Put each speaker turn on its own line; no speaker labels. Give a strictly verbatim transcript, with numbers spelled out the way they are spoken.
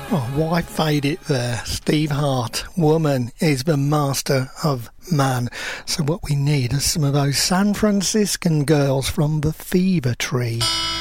Oh, why fade it there? Steve Hart, woman is the master of man. So what we need is some of those San Franciscan girls from the Fever Tree.